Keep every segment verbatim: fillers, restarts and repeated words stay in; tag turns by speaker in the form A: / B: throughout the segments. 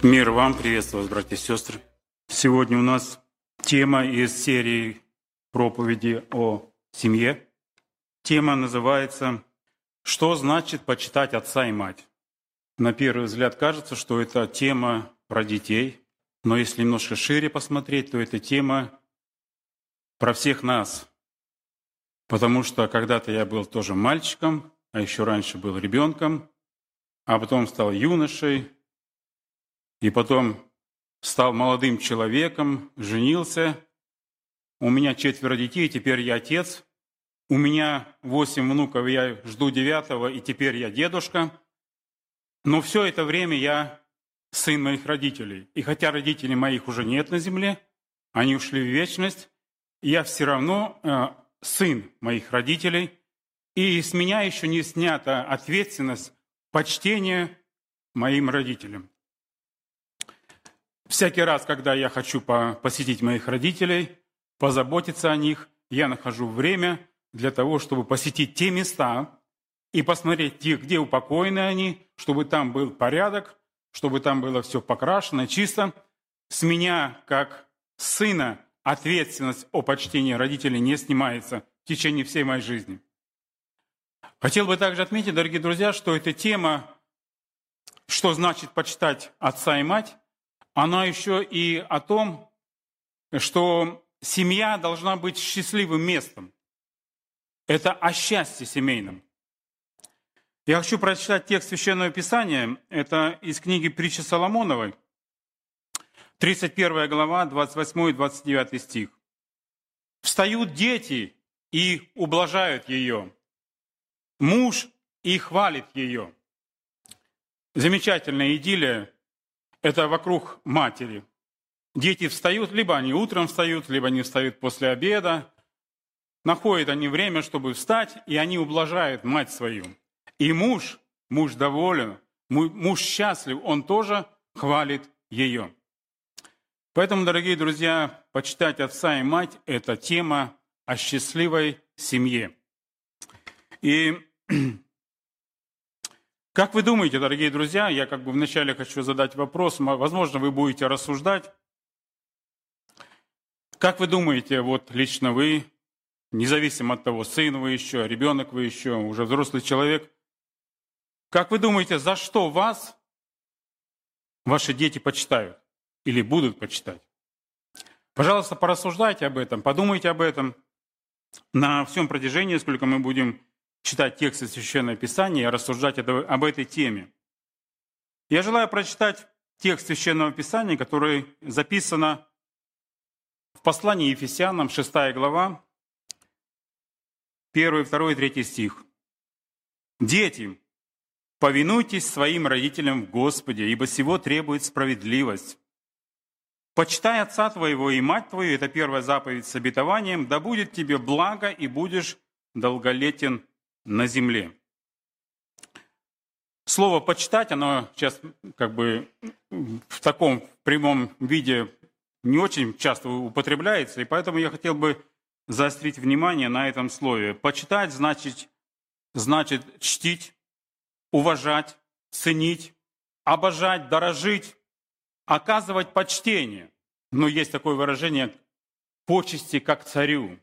A: Мир вам, приветствую вас, братья и сестры. Сегодня у нас тема из серии проповеди о семье. Тема называется «Что значит почитать отца и мать?». На первый взгляд кажется, что это тема про детей, но если немножко шире посмотреть, то это тема про всех нас. Потому что когда-то я был тоже мальчиком, а еще раньше был ребенком, а потом стал юношей, и потом стал молодым человеком, женился. У меня четверо детей, теперь я отец. У меня восемь внуков, я жду девятого, и теперь я дедушка. Но все это время я сын моих родителей. И хотя родителей моих уже нет на земле, они ушли в вечность, я все равно э, сын моих родителей. И с меня еще не снята ответственность почтения моим родителям. Всякий раз, когда я хочу посетить моих родителей, позаботиться о них, я нахожу время для того, чтобы посетить те места и посмотреть, где упокоены они, чтобы там был порядок, чтобы там было все покрашено, чисто. С меня, как сына, ответственность о почтении родителей не снимается в течение всей моей жизни. Хотел бы также отметить, дорогие друзья, что эта тема, что значит почитать отца и мать, она еще и о том, что семья должна быть счастливым местом. Это о счастье семейном. Я хочу прочитать текст Священного Писания. Это из книги «Притчи Соломоновой», тридцать первая глава, двадцать восьмой и двадцать девятый стих. «Встают дети и ублажают ее, муж и хвалит ее». Замечательная идиллия. Это вокруг матери. Дети встают, либо они утром встают, либо они встают после обеда. Находят они время, чтобы встать, и они ублажают мать свою. И муж, муж доволен, муж счастлив, он тоже хвалит ее. Поэтому, дорогие друзья, почитать отца и мать – это тема о счастливой семье. И как вы думаете, дорогие друзья, я как бы вначале хочу задать вопрос, возможно, вы будете рассуждать. Как вы думаете, вот лично вы, независимо от того, сын вы еще, ребенок вы еще, уже взрослый человек, как вы думаете, за что вас ваши дети почитают или будут почитать? Пожалуйста, порассуждайте об этом, подумайте об этом на всем протяжении, сколько мы будем читать тексты Священного Писания и рассуждать об этой теме. Я желаю прочитать текст Священного Писания, который записан в послании Ефесянам, шестая глава, первый, второй и третий стих. «Дети, повинуйтесь своим родителям в Господе, ибо сего требует справедливость. Почитай отца твоего и мать твою, это первая заповедь с обетованием, да будет тебе благо и будешь долголетен на земле». Слово «почитать», оно сейчас как бы в таком прямом виде не очень часто употребляется, и поэтому я хотел бы заострить внимание на этом слове. Почитать значит, значит чтить, уважать, ценить, обожать, дорожить, оказывать почтение. Но есть такое выражение «почести как царю».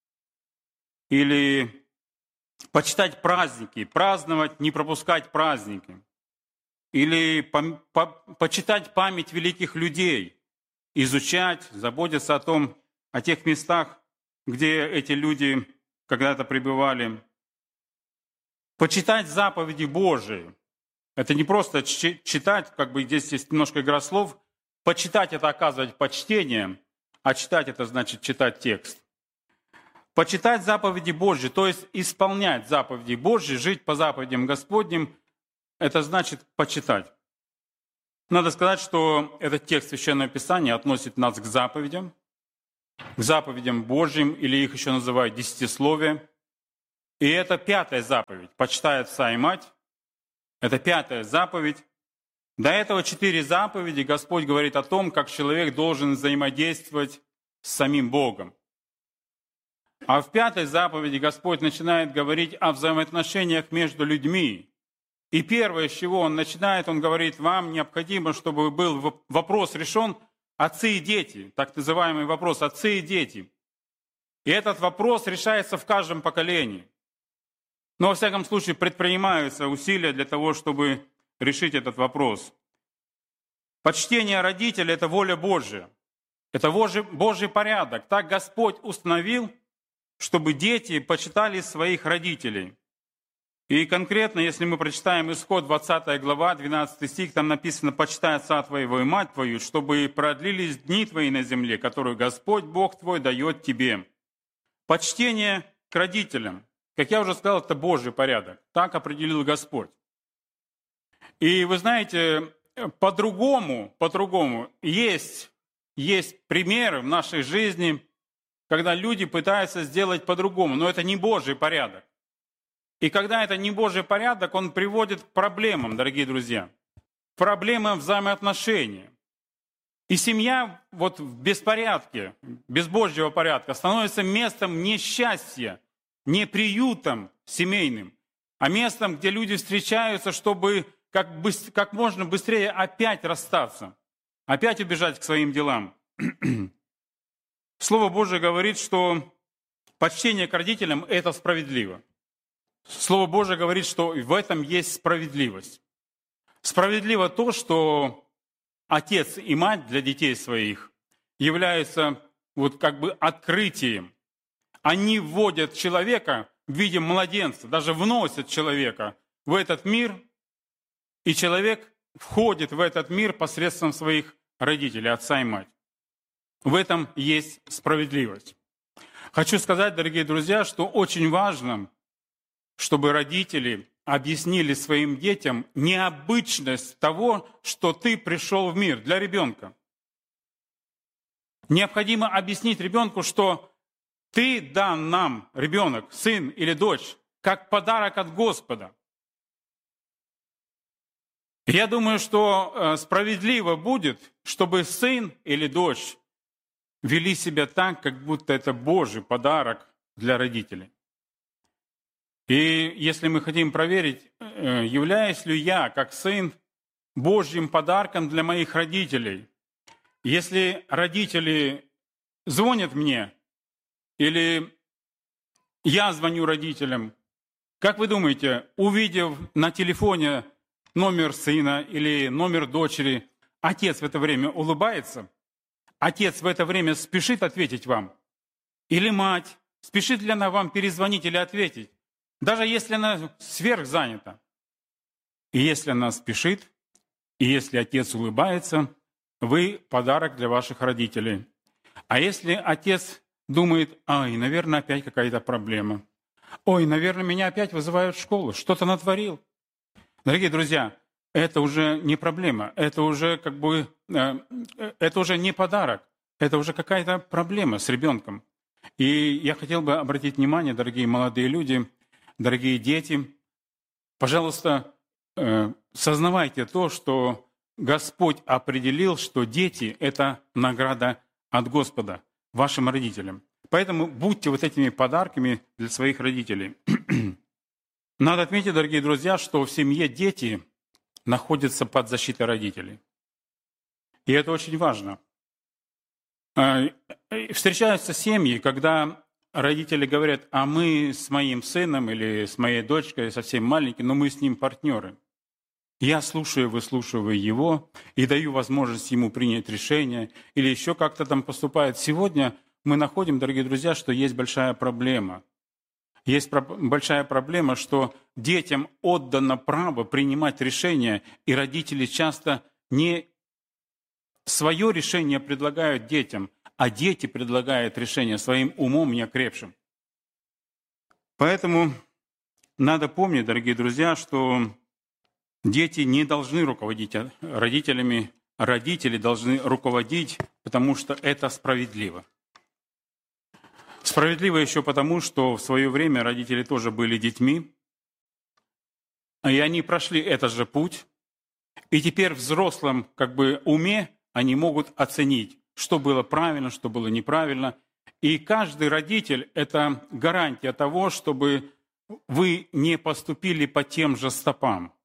A: Или почитать праздники, праздновать, не пропускать праздники. Или по, по, почитать память великих людей, изучать, заботиться о том, о тех местах, где эти люди когда-то пребывали. Почитать заповеди Божии. Это не просто читать, как бы здесь есть немножко игра слов. Почитать – это оказывать почтение, а читать – это значит читать текст. Почитать заповеди Божьи, то есть исполнять заповеди Божьи, жить по заповедям Господним, это значит почитать. Надо сказать, что этот текст Священного Писания относит нас к заповедям, к заповедям Божьим, или их еще называют десятисловие. И это пятая заповедь, почитай отца и мать. Это пятая заповедь. До этого четыре заповеди Господь говорит о том, как человек должен взаимодействовать с самим Богом. А в пятой заповеди Господь начинает говорить о взаимоотношениях между людьми. И первое, с чего он начинает, он говорит, вам необходимо, чтобы был вопрос решен отцы и дети, так называемый вопрос отцы и дети. И этот вопрос решается в каждом поколении. Но, во всяком случае, предпринимаются усилия для того, чтобы решить этот вопрос. Почтение родителей – это воля Божья. Это Божий порядок. Так Господь установил, чтобы дети почитали своих родителей. И конкретно, если мы прочитаем Исход, двадцатая глава, двенадцатый стих, там написано: «Почитай отца твоего и мать твою, чтобы продлились дни твои на земле, которую Господь Бог твой дает тебе». Почтение к родителям. Как я уже сказал, это Божий порядок. Так определил Господь. И вы знаете, по-другому, по-другому есть, есть примеры в нашей жизни, когда люди пытаются сделать по-другому, но это не Божий порядок. И когда это не Божий порядок, он приводит к проблемам, дорогие друзья. Проблемам взаимоотношений. И семья вот в беспорядке, без Божьего порядка, становится местом несчастья, не приютом семейным, а местом, где люди встречаются, чтобы как, быстр, как можно быстрее опять расстаться, опять убежать к своим делам. Слово Божие говорит, что почтение к родителям – это справедливо. Слово Божие говорит, что в этом есть справедливость. Справедливо то, что отец и мать для детей своих являются вот как бы открытием. Они вводят человека в виде младенца, даже вносят человека в этот мир, и человек входит в этот мир посредством своих родителей, отца и мать. В этом есть справедливость. Хочу сказать, дорогие друзья, что очень важно, чтобы родители объяснили своим детям необычность того, что ты пришел в мир для ребенка. Необходимо объяснить ребенку, что ты дан нам, ребенок, сын или дочь, как подарок от Господа. Я думаю, что справедливо будет, чтобы сын или дочь вели себя так, как будто это Божий подарок для родителей. И если мы хотим проверить, являюсь ли я, как сын, Божьим подарком для моих родителей, если родители звонят мне, или я звоню родителям, как вы думаете, увидев на телефоне номер сына или номер дочери, отец в это время улыбается? Отец в это время спешит ответить вам? Или мать спешит ли она вам перезвонить или ответить? Даже если она сверхзанята. И если она спешит, и если отец улыбается, вы подарок для ваших родителей. А если отец думает: ай, наверное, опять какая-то проблема. Ой, наверное, меня опять вызывают в школу, что-то натворил. Дорогие друзья, это уже не проблема, это уже как бы, это уже не подарок, это уже какая-то проблема с ребенком. И я хотел бы обратить внимание, дорогие молодые люди, дорогие дети, пожалуйста, сознавайте то, что Господь определил, что дети – это награда от Господа вашим родителям. Поэтому будьте вот этими подарками для своих родителей. Надо отметить, дорогие друзья, что в семье дети находятся под защитой родителей. И это очень важно. Встречаются семьи, когда родители говорят: а мы с моим сыном или с моей дочкой совсем маленькие, но мы с ним партнеры. Я слушаю, выслушиваю его и даю возможность ему принять решение или еще как-то там поступает. Сегодня мы находим, дорогие друзья, что есть большая проблема. Есть большая проблема, что детям отдано право принимать решения, и родители часто не свое решение предлагают детям, а дети предлагают решение своим умом неокрепшим. Поэтому надо помнить, дорогие друзья, что дети не должны руководить родителями, родители должны руководить, потому что это справедливо. Справедливо еще потому, что в свое время родители тоже были детьми, и они прошли этот же путь, и теперь в взрослом как бы уме они могут оценить, что было правильно, что было неправильно. И каждый родитель – это гарантия того, чтобы вы не поступили по тем же стопам.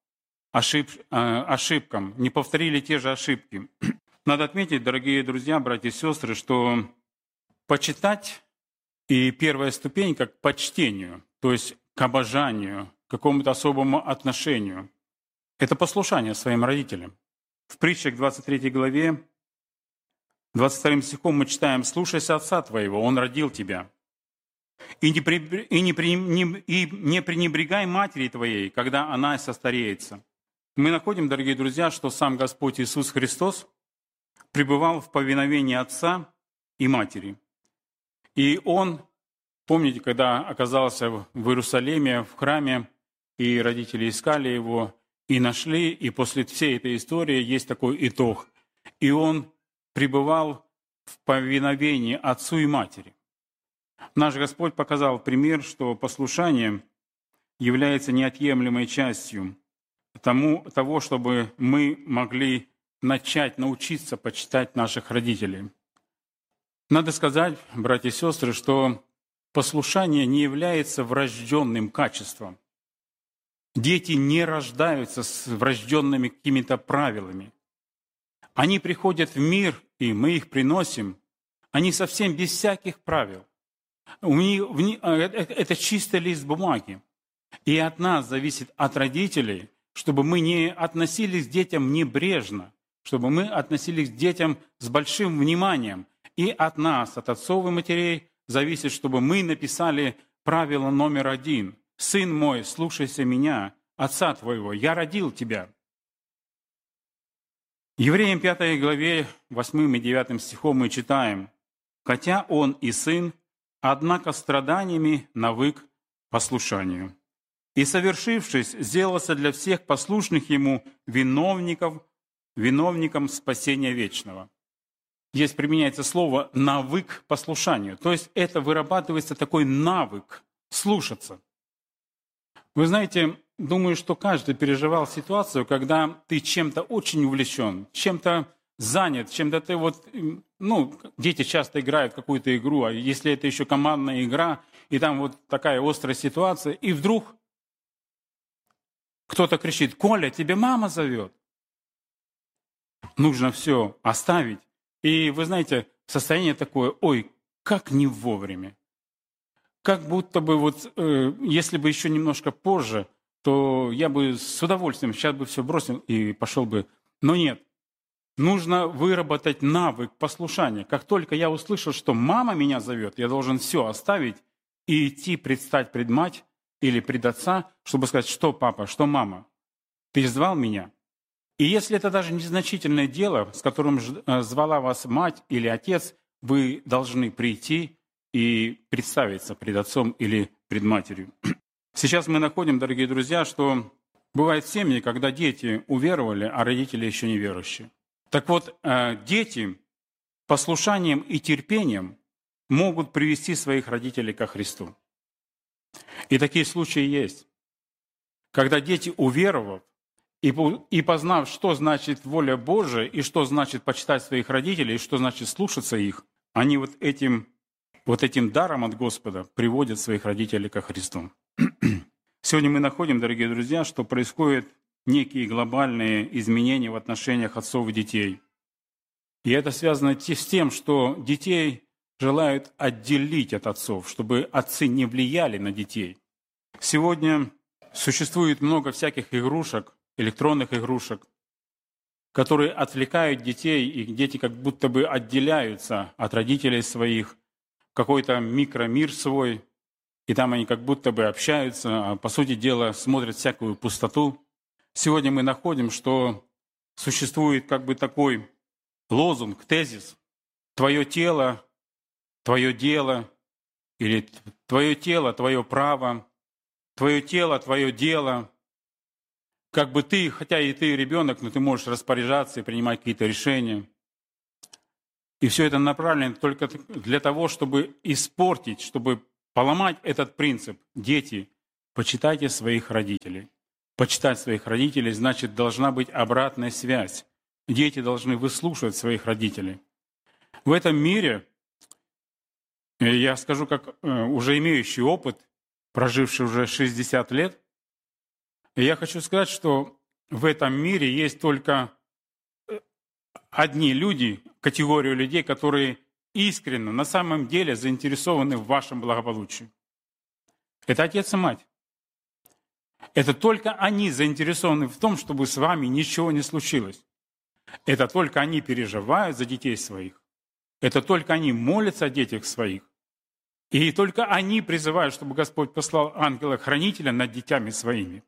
A: ошиб, ошибкам, не повторили те же ошибки. Надо отметить, дорогие друзья, братья и сестры, что почитать и первая ступенька к почтению, то есть к обожанию, к какому-то особому отношению, это послушание своим родителям. В притчах двадцать третьей главе, двадцать вторым стихом мы читаем: «Слушайся отца твоего, он родил тебя, и не, при, и не, при, не, и не пренебрегай матери твоей, когда она состареется». Мы находим, дорогие друзья, что сам Господь Иисус Христос пребывал в повиновении отца и матери. И Он, помните, когда оказался в Иерусалиме, в храме, и родители искали Его, и нашли, и после всей этой истории есть такой итог. И Он пребывал в повиновении отцу и матери. Наш Господь показал пример, что послушание является неотъемлемой частью тому, того, чтобы мы могли начать научиться почитать наших родителей. Надо сказать, братья и сестры, что послушание не является врожденным качеством. Дети не рождаются с врожденными какими-то правилами. Они приходят в мир, и мы их приносим, они совсем без всяких правил. Это чистый лист бумаги. И от нас зависит, от родителей, чтобы мы не относились к детям небрежно, чтобы мы относились к детям с большим вниманием. И от нас, от отцов и матерей, зависит, чтобы мы написали правило номер один. «Сын мой, слушайся меня, отца твоего, я родил тебя». Евреям пятой главе, восьмым и девятым стихом мы читаем: «Хотя он и сын, однако страданиями навык послушанию. И, совершившись, сделался для всех послушных ему виновников, виновником спасения вечного». Здесь применяется слово «навык послушанию». То есть это вырабатывается такой навык слушаться. Вы знаете, думаю, что каждый переживал ситуацию, когда ты чем-то очень увлечен, чем-то занят, чем-то ты вот... Ну, дети часто играют в какую-то игру, а если это еще командная игра, и там вот такая острая ситуация, и вдруг кто-то кричит: «Коля, тебе мама зовет». Нужно все оставить. И вы знаете, состояние такое: ой, как не вовремя. Как будто бы вот, э, если бы еще немножко позже, то я бы с удовольствием сейчас бы все бросил и пошел бы. Но нет. Нужно выработать навык послушания. Как только я услышал, что мама меня зовет, я должен все оставить и идти предстать пред мать или пред отца, чтобы сказать: что папа, что мама, ты звал меня? И если это даже незначительное дело, с которым звала вас мать или отец, вы должны прийти и представиться пред отцом или пред матерью. Сейчас мы находим, дорогие друзья, что бывают семьи, когда дети уверовали, а родители еще не верующие. Так вот, дети послушанием и терпением могут привести своих родителей ко Христу. И такие случаи есть. Когда дети, уверовав и познав, что значит воля Божия, и что значит почитать своих родителей, и что значит слушаться их, они вот этим, вот этим даром от Господа приводят своих родителей ко Христу. Сегодня мы находим, дорогие друзья, что происходят некие глобальные изменения в отношениях отцов и детей. И это связано с тем, что детей желают отделить от отцов, чтобы отцы не влияли на детей. Сегодня существует много всяких игрушек, электронных игрушек, которые отвлекают детей, и дети как будто бы отделяются от родителей своих, какой-то микромир свой, и там они как будто бы общаются, а по сути дела смотрят всякую пустоту. Сегодня мы находим, что существует как бы такой лозунг, тезис: «Твое тело, твое дело», или «Твое тело, твое право», «Твое тело, твое дело». Как бы ты, хотя и ты ребенок, но ты можешь распоряжаться и принимать какие-то решения. И все это направлено только для того, чтобы испортить, чтобы поломать этот принцип. Дети, почитайте своих родителей. Почитать своих родителей значит, должна быть обратная связь. Дети должны выслушивать своих родителей. В этом мире, я скажу, как уже имеющий опыт, проживший уже шестьдесят лет, и я хочу сказать, что в этом мире есть только одни люди, категорию людей, которые искренне, на самом деле заинтересованы в вашем благополучии. Это отец и мать. Это только они заинтересованы в том, чтобы с вами ничего не случилось. Это только они переживают за детей своих. Это только они молятся о детях своих. И только они призывают, чтобы Господь послал ангела-хранителя над детьми своими.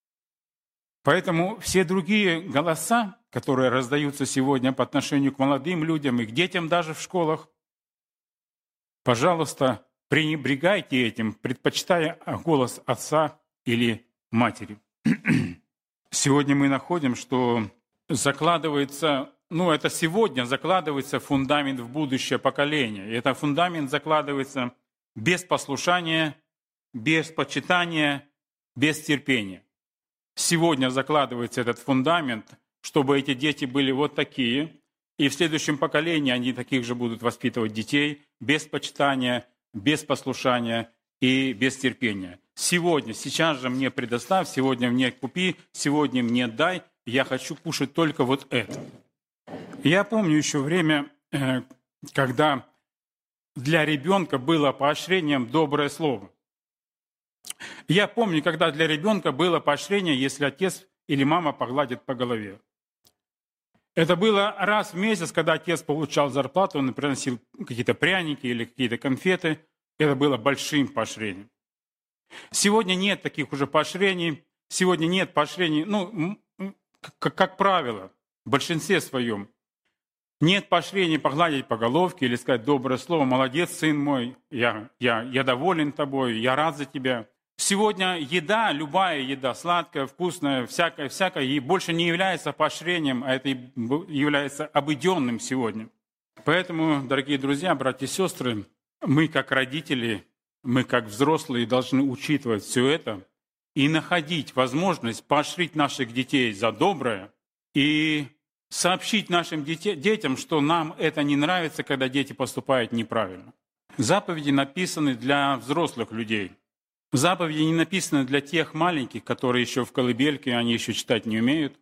A: Поэтому все другие голоса, которые раздаются сегодня по отношению к молодым людям и к детям даже в школах, пожалуйста, пренебрегайте этим, предпочитая голос отца или матери. Сегодня мы находим, что закладывается, ну это сегодня закладывается фундамент в будущее поколение. И этот фундамент закладывается без послушания, без почитания, без терпения. Сегодня закладывается этот фундамент, чтобы эти дети были вот такие, и в следующем поколении они таких же будут воспитывать детей без почитания, без послушания и без терпения. Сегодня, сейчас же мне предоставь, сегодня мне купи, сегодня мне дай, я хочу кушать только вот это. Я помню еще время, когда для ребенка было поощрением доброе слово. Я помню, когда для ребенка было поощрение, если отец или мама погладит по голове. Это было раз в месяц, когда отец получал зарплату, он приносил какие-то пряники или какие-то конфеты. Это было большим поощрением. Сегодня нет таких уже поощрений. Сегодня нет поощрений, ну, как, как правило, в большинстве своем. Нет поощрений погладить по головке или сказать доброе слово: «Молодец, сын мой, я, я, я доволен тобой, я рад за тебя». Сегодня еда, любая еда, сладкая, вкусная, всякая, всякая, и больше не является поощрением, а это является обыденным сегодня. Поэтому, дорогие друзья, братья и сестры, мы как родители, мы как взрослые должны учитывать все это и находить возможность поощрить наших детей за доброе и сообщить нашим детям, что нам это не нравится, когда дети поступают неправильно. Заповеди написаны для взрослых людей. Заповеди не написаны для тех маленьких, которые еще в колыбельке, они еще читать не умеют.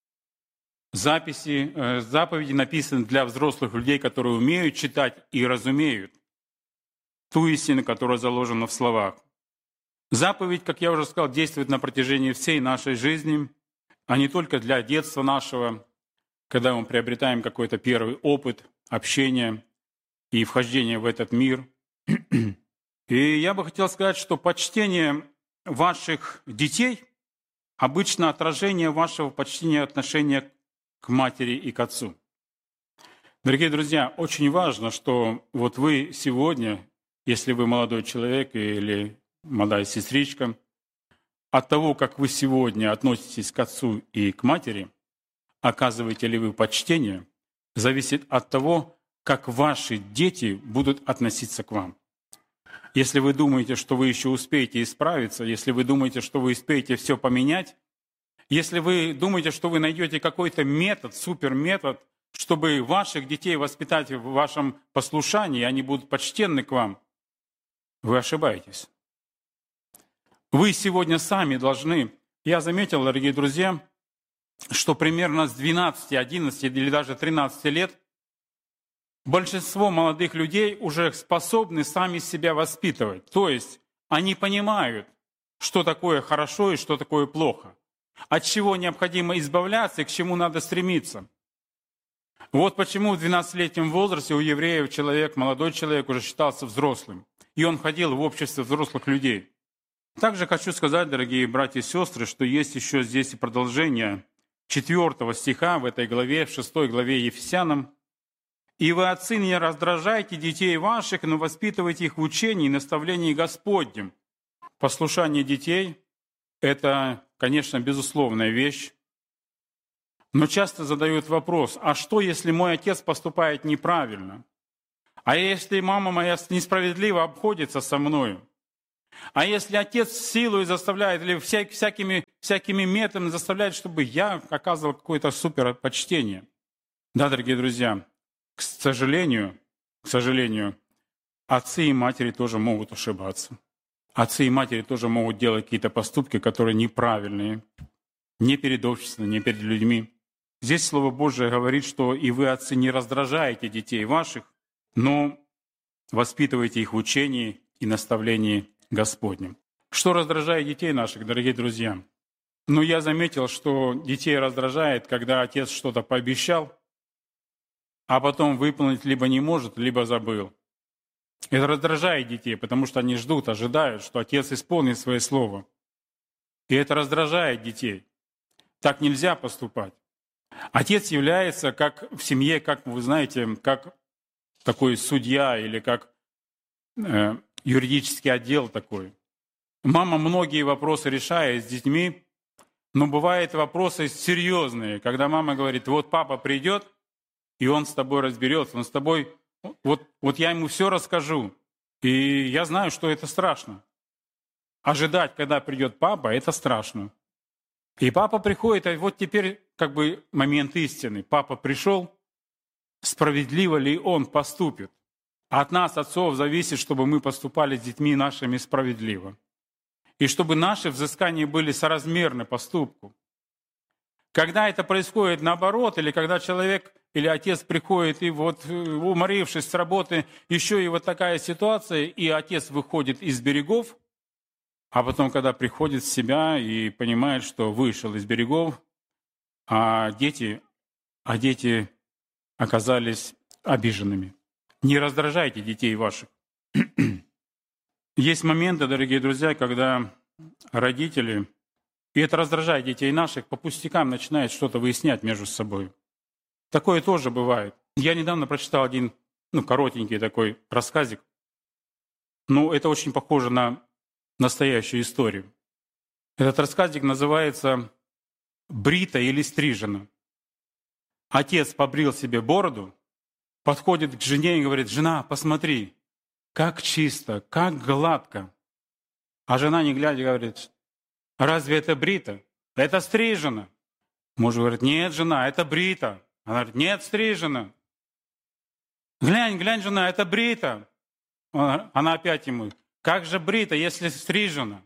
A: Записи, э, заповеди написаны для взрослых людей, которые умеют читать и разумеют ту истину, которая заложена в словах. Заповедь, как я уже сказал, действует на протяжении всей нашей жизни, а не только для детства нашего, когда мы приобретаем какой-то первый опыт общения и вхождения в этот мир. И я бы хотел сказать, что почтение ваших детей обычно отражение вашего почтения отношения к матери и к отцу. Дорогие друзья, очень важно, что вот вы сегодня, если вы молодой человек или молодая сестричка, от того, как вы сегодня относитесь к отцу и к матери, оказываете ли вы почтение, зависит от того, как ваши дети будут относиться к вам. Если вы думаете, что вы еще успеете исправиться, если вы думаете, что вы успеете все поменять, если вы думаете, что вы найдете какой-то метод, суперметод, чтобы ваших детей воспитать в вашем послушании, и они будут почтенны к вам, вы ошибаетесь. Вы сегодня сами должны, я заметил, дорогие друзья, что примерно с двенадцати, одиннадцати или даже тринадцати лет большинство молодых людей уже способны сами себя воспитывать. То есть они понимают, что такое хорошо и что такое плохо, от чего необходимо избавляться и к чему надо стремиться. Вот почему в двенадцатилетнем возрасте у евреев человек, молодой человек уже считался взрослым, и он ходил в обществе взрослых людей. Также хочу сказать, дорогие братья и сестры, что есть еще здесь и продолжение четвёртого стиха в этой главе, в шестой главе Ефесянам. «И вы, отцы, не раздражайте детей ваших, но воспитывайте их в учении и наставлении Господнем». Послушание детей – это, конечно, безусловная вещь. Но часто задают вопрос: а что, если мой отец поступает неправильно? А если мама моя несправедливо обходится со мною? А если отец силой заставляет или вся, всякими, всякими методами заставляет, чтобы я оказывал какое-то суперпочтение? Да, дорогие друзья, к сожалению, к сожалению, отцы и матери тоже могут ошибаться. Отцы и матери тоже могут делать какие-то поступки, которые неправильные. не перед обществом, не перед людьми. Здесь Слово Божие говорит, что и вы, отцы, не раздражаете детей ваших, но воспитываете их в учении и наставлении Господнем. Что раздражает детей наших, дорогие друзья? Ну, я заметил, что детей раздражает, когда отец что-то пообещал, а потом выполнить либо не может, либо забыл. Это раздражает детей, потому что они ждут, ожидают, что отец исполнит свое слово. И это раздражает детей. Так нельзя поступать. Отец является как в семье, как вы знаете, как такой судья или как э, юридический отдел такой. Мама многие вопросы решает с детьми, но бывают вопросы серьезные, когда мама говорит: вот папа придет, и он с тобой разберется, он с тобой, вот, вот я ему все расскажу. И я знаю, что это страшно. Ожидать, когда придет папа, это страшно. И папа приходит, а вот теперь как бы момент истины. Папа пришел, справедливо ли он поступит? А от нас, отцов, зависит, чтобы мы поступали с детьми нашими справедливо. И чтобы наши взыскания были соразмерны поступку. Когда это происходит наоборот, или когда человек или отец приходит, и вот, уморившись с работы, еще и вот такая ситуация, и отец выходит из берегов, а потом, когда приходит в себя и понимает, что вышел из берегов, а дети, а дети оказались обиженными. Не раздражайте детей ваших. Есть моменты, дорогие друзья, когда родители, и это раздражает детей наших, по пустякам начинают что-то выяснять между собой. Такое тоже бывает. Я недавно прочитал один, ну, коротенький такой рассказик, но это очень похоже на настоящую историю. Этот рассказик называется «Брита или стрижена». Отец побрил себе бороду, подходит к жене и говорит: «Жена, посмотри, как чисто, как гладко». А жена, не глядя, говорит: «Разве это брита? Это стрижено». Муж говорит: «Нет, жена, это брита». Она говорит: «Нет, стрижено». «Глянь, глянь, жена, это брита». Она опять ему: «Как же брита, если стрижено?»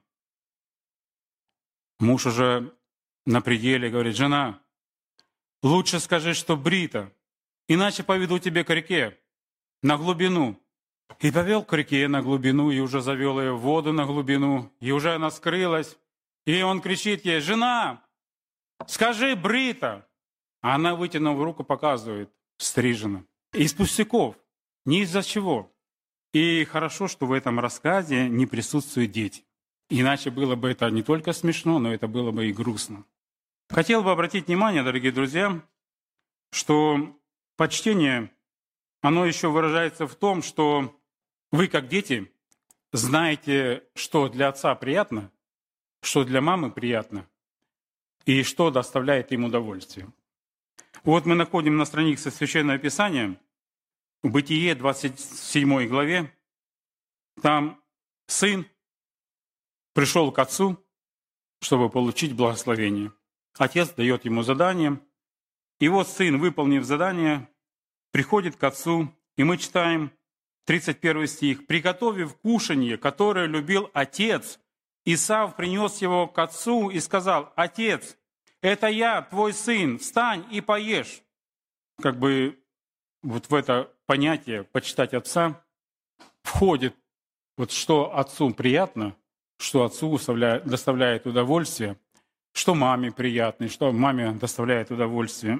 A: Муж уже на пределе говорит: «Жена, лучше скажи, что брита, иначе поведу тебя к реке, на глубину». И повел к реке на глубину, и уже завел ее в воду на глубину, и уже она скрылась. И он кричит ей: «Жена, скажи брита». А она, вытянув руку, показывает: стрижена. Из пустяков, не из-за чего. И хорошо, что в этом рассказе не присутствуют дети. Иначе было бы это не только смешно, но это было бы и грустно. Хотел бы обратить внимание, дорогие друзья, что почтение, оно еще выражается в том, что вы, как дети, знаете, что для отца приятно, что для мамы приятно, и что доставляет им удовольствие. Вот мы находим на странице Священного Писания, в Бытие, двадцать седьмой главе, там сын пришел к отцу, чтобы получить благословение. Отец дает ему задание, и вот сын, выполнив задание, приходит к отцу, и мы читаем тридцать первый стих. «Приготовив кушанье, которое любил отец, Исав принес его к отцу и сказал: Отец, это я, твой сын, встань и поешь». Как бы вот в это понятие «почитать отца» входит вот что отцу приятно, что отцу доставляет удовольствие, что маме приятно, что маме доставляет удовольствие.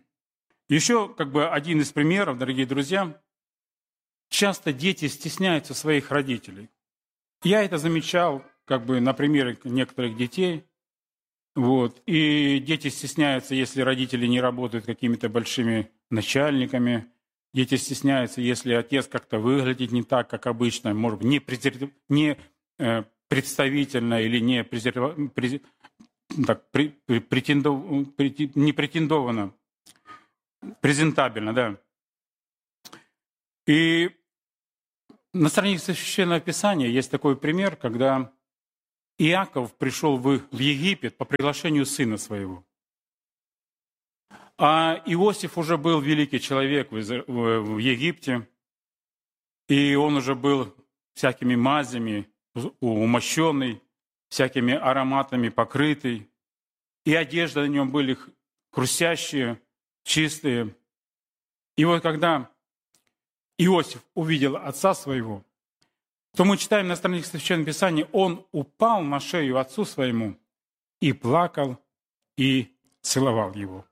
A: Еще как бы один из примеров, дорогие друзья, часто дети стесняются своих родителей. Я это замечал как бы на примере некоторых детей. Вот. И дети стесняются, если родители не работают какими-то большими начальниками. Дети стесняются, если отец как-то выглядит не так, как обычно, может быть, не, презер... не э, представительно или не, презер... През... так, при... Претендов... не претендованно, презентабельно, да. И на странице Священного Писания есть такой пример, когда Иаков пришел в Египет по приглашению сына своего. А Иосиф уже был великий человек в Египте, и он уже был всякими мазями умощенный, всякими ароматами покрытый. и одежды на нем были хрустящие, чистые. И вот когда Иосиф увидел отца своего, то мы читаем на страницах Священного Писания, он упал на шею отцу своему и плакал, и целовал его.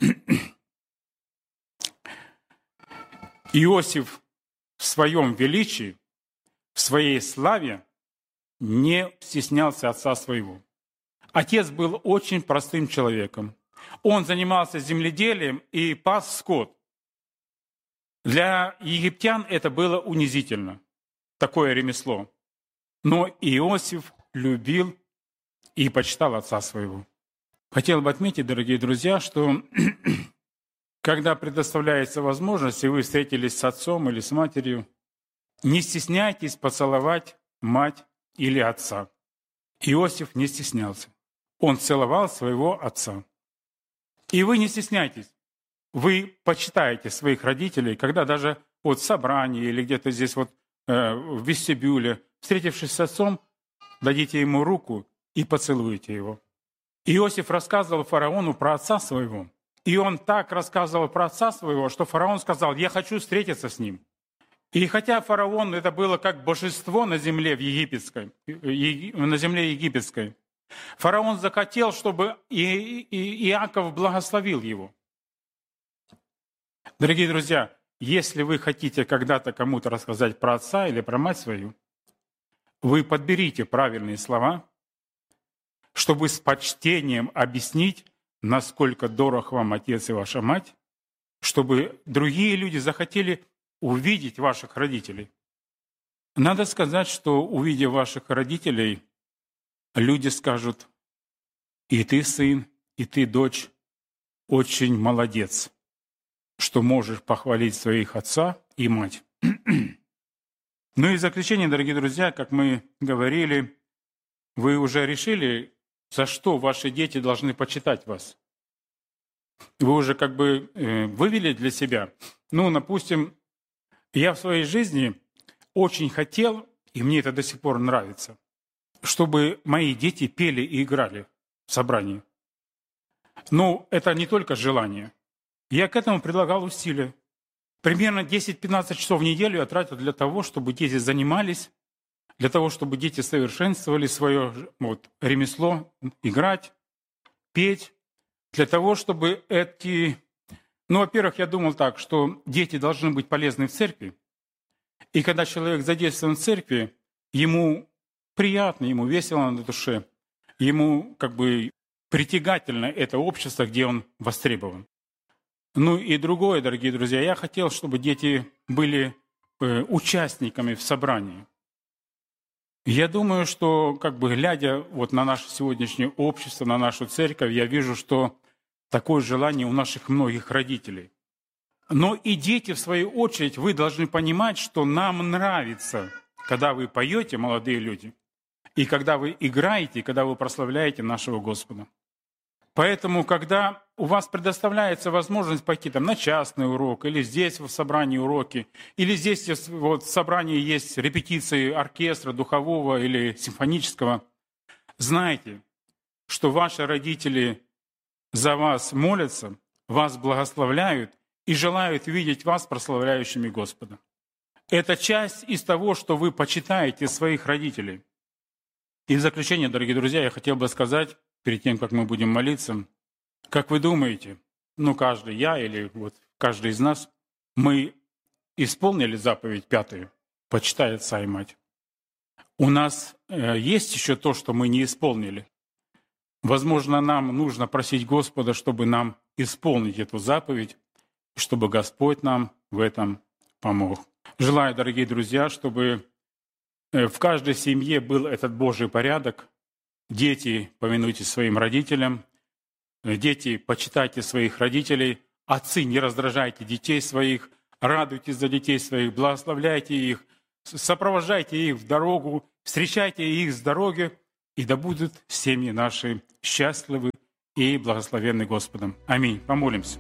A: Иосиф в своем величии, в своей славе не стеснялся отца своего. Отец был очень простым человеком. Он занимался земледелием и пас скот. Для египтян это было унизительно, такое ремесло. Но Иосиф любил и почитал отца своего. Хотел бы отметить, дорогие друзья, что когда предоставляется возможность, и вы встретились с отцом или с матерью, не стесняйтесь поцеловать мать или отца. Иосиф не стеснялся. Он целовал своего отца. И вы не стесняйтесь. Вы почитаете своих родителей, когда даже вот в собрании или где-то здесь вот э, в вестибюле, встретившись с отцом, дадите ему руку и поцелуете его. Иосиф рассказывал фараону про отца своего. И он так рассказывал про отца своего, что фараон сказал: «Я хочу встретиться с ним». И хотя фараон это было как божество на земле в египетской, на земле египетской, фараон захотел, чтобы и, и Иаков благословил его. Дорогие друзья, если вы хотите когда-то кому-то рассказать про отца или про мать свою, вы подберите правильные слова, чтобы с почтением объяснить, насколько дорог вам отец и ваша мать, чтобы другие люди захотели увидеть ваших родителей. Надо сказать, что, увидев ваших родителей, люди скажут: «И ты, сын, и ты, дочь, очень молодец, что можешь похвалить своих отца и мать». Ну и в заключение, дорогие друзья, как мы говорили, вы уже решили, за что ваши дети должны почитать вас? Вы уже как бы э, вывели для себя? Ну, допустим, я в своей жизни очень хотел, и мне это до сих пор нравится, чтобы мои дети пели и играли в собрании. Но это не только желание. Я к этому предлагал усилия. Примерно десять-пятнадцать часов в неделю я тратил для того, чтобы дети занимались, для того, чтобы дети совершенствовали свое вот, ремесло, играть, петь, для того, чтобы эти... Ну, во-первых, я думал так, что дети должны быть полезны в церкви, и когда человек задействован в церкви, ему приятно, ему весело на душе, ему как бы притягательно это общество, где он востребован. Ну и другое, дорогие друзья, я хотел, чтобы дети были э, участниками в собрании. Я думаю, что, как бы глядя вот на наше сегодняшнее общество, на нашу церковь, я вижу, что такое желание у наших многих родителей. Но и дети, в свою очередь, вы должны понимать, что нам нравится, когда вы поете, молодые люди, и когда вы играете, и когда вы прославляете нашего Господа. Поэтому, когда у вас предоставляется возможность пойти там, на частный урок, или здесь в собрании уроки, или здесь вот, в собрании есть репетиции оркестра, духового или симфонического, знайте, что ваши родители за вас молятся, вас благословляют и желают видеть вас прославляющими Господа. Это часть из того, что вы почитаете своих родителей. И в заключение, дорогие друзья, я хотел бы сказать, перед тем, как мы будем молиться, как вы думаете, ну, каждый, я или вот каждый из нас, мы исполнили заповедь пятую, почитай отца и мать. У нас э, есть еще то, что мы не исполнили. Возможно, нам нужно просить Господа, чтобы нам исполнить эту заповедь, и чтобы Господь нам в этом помог. Желаю, дорогие друзья, чтобы э, в каждой семье был этот Божий порядок. Дети, повинуйтесь своим родителям. Дети, почитайте своих родителей. Отцы, не раздражайте детей своих. Радуйтесь за детей своих, благословляйте их. Сопровождайте их в дорогу. Встречайте их с дороги. И да будут семьи наши счастливы и благословенны Господом. Аминь. Помолимся.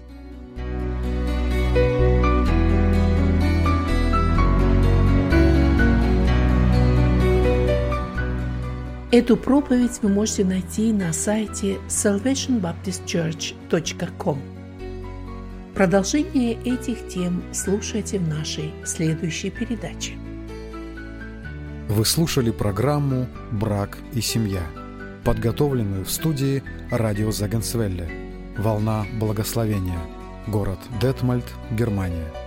B: Эту проповедь вы можете найти на сайте салвейшн баптист черч точка ком. Продолжение этих тем слушайте в нашей следующей передаче.
C: Вы слушали программу «Брак и семья», подготовленную в студии радио Зегенсвелле, «Волна благословения», город Детмольд, Германия.